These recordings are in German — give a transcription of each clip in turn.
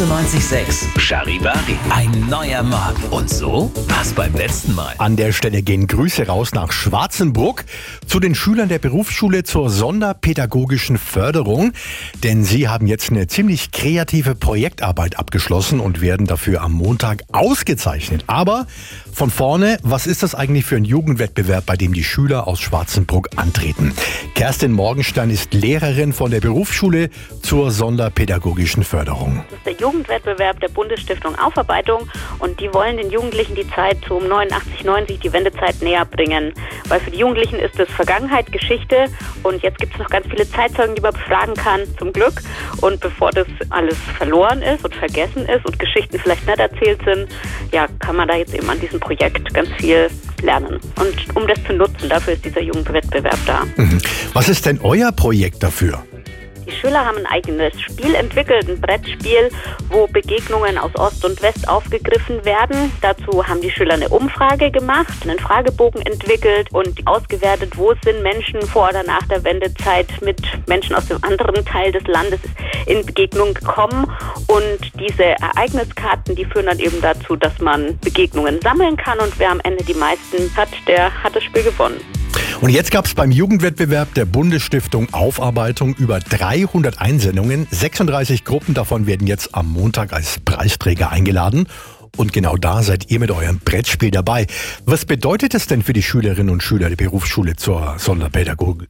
98.6 Charivari. Ein neuer Morgen. Und so war's beim letzten Mal. An der Stelle gehen Grüße raus nach Schwarzenbruck zu den Schülern der Berufsschule zur sonderpädagogischen Förderung. Denn sie haben jetzt eine ziemlich kreative Projektarbeit abgeschlossen und werden dafür am Montag ausgezeichnet. Aber von vorne, was ist das eigentlich für ein Jugendwettbewerb, bei dem die Schüler aus Schwarzenbruck antreten? Kerstin Morgenstern ist Lehrerin von der Berufsschule zur sonderpädagogischen Förderung. Das ist der Jugendwettbewerb der Bundesstiftung Aufarbeitung und die wollen den Jugendlichen die Zeit um 89, 90, die Wendezeit näher bringen. Weil für die Jugendlichen ist es Vergangenheit, Geschichte und jetzt gibt es noch ganz viele Zeitzeugen, die man befragen kann, zum Glück. Und bevor das alles verloren ist und vergessen ist und Geschichten vielleicht nicht erzählt sind, ja, kann man da jetzt eben an diesem Projekt ganz viel lernen. Und um das zu nutzen, dafür ist dieser Jugendwettbewerb da. Was ist denn euer Projekt dafür? Die Schüler haben ein eigenes Spiel entwickelt, ein Brettspiel, wo Begegnungen aus Ost und West aufgegriffen werden. Dazu haben die Schüler eine Umfrage gemacht, einen Fragebogen entwickelt und ausgewertet, wo sind Menschen vor oder nach der Wendezeit mit Menschen aus dem anderen Teil des Landes in Begegnung gekommen. Und diese Ereigniskarten, die führen dann eben dazu, dass man Begegnungen sammeln kann und wer am Ende die meisten hat, der hat das Spiel gewonnen. Und jetzt gab es beim Jugendwettbewerb der Bundesstiftung Aufarbeitung über 300 Einsendungen. 36 Gruppen davon werden jetzt am Montag als Preisträger eingeladen. Und genau da seid ihr mit eurem Brettspiel dabei. Was bedeutet es denn für die Schülerinnen und Schüler der Berufsschule zur Sonderpädagogik?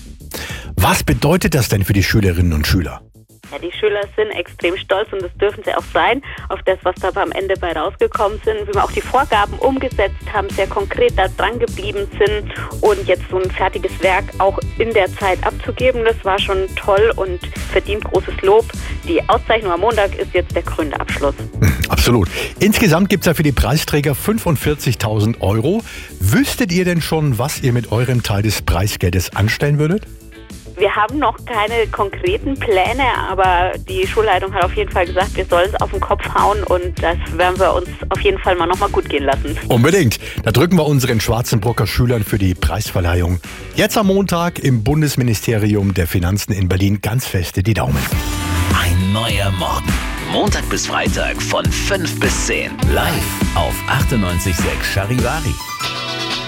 Was bedeutet das denn für die Schülerinnen und Schüler? Ja, die Schüler sind extrem stolz und das dürfen sie auch sein, auf das, was da am Ende bei rausgekommen sind, wie wir auch die Vorgaben umgesetzt haben, sehr konkret da dran geblieben sind und jetzt so ein fertiges Werk auch in der Zeit abzugeben, das war schon toll und verdient großes Lob. Die Auszeichnung am Montag ist jetzt der krönende Abschluss. Absolut. Insgesamt gibt es ja für die Preisträger 45.000 €. Wüsstet ihr denn schon, was ihr mit eurem Teil des Preisgeldes anstellen würdet? Wir haben noch keine konkreten Pläne, aber die Schulleitung hat auf jeden Fall gesagt, wir sollen es auf den Kopf hauen und das werden wir uns auf jeden Fall mal nochmal gut gehen lassen. Unbedingt. Da drücken wir unseren Schwarzenbrucker Schülern für die Preisverleihung jetzt am Montag im Bundesministerium der Finanzen in Berlin ganz feste die Daumen. Ein neuer Morgen. Montag bis Freitag von 5 bis 10. Live auf 98.6 Charivari.